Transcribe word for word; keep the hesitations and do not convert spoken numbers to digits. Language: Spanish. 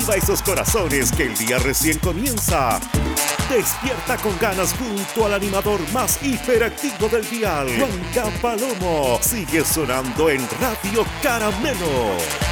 Aviva esos corazones que el día recién comienza. Despierta con ganas junto al animador más hiperactivo del dial, Juanca Palomo. Sigue sonando en Radio Caramelo.